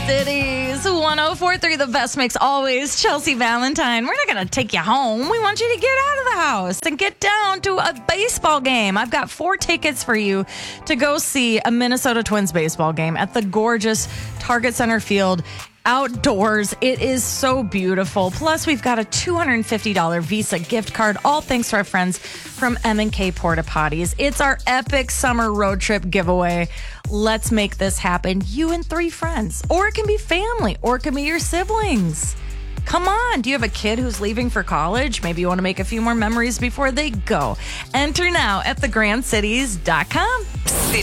Cities 104.3, the best mix always. Chelsea Valentine. We're not going to take you home. We want you to get out of the house and get down to a baseball game. I've got 4 tickets for you to go see a Minnesota Twins baseball game at the gorgeous Target Center Field. Outdoors. It is so beautiful. Plus, we've got a $250 Visa gift card, all thanks to our friends from M&K Porta Potties. It's our epic summer road trip giveaway. Let's make this happen. You and 3 friends. Or it can be family. Or it can be your siblings. Come on. Do you have a kid who's leaving for college? Maybe you want to make a few more memories before they go. Enter now at thegrandcities.com.